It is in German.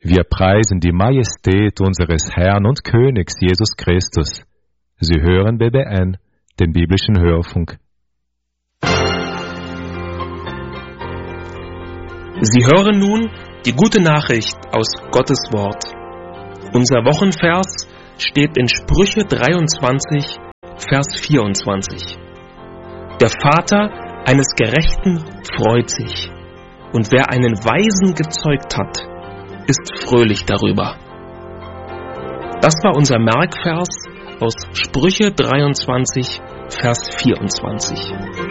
Wir preisen die Majestät unseres Herrn und Königs Jesus Christus. Sie hören BBN, den biblischen Hörfunk. Sie hören nun die gute Nachricht aus Gottes Wort. Unser Wochenvers steht in Sprüche 23, Vers 24. Der Vater eines Gerechten freut sich, und wer einen Weisen gezeugt hat, ist fröhlich darüber. Das war unser Merkvers aus Sprüche 23, Vers 24.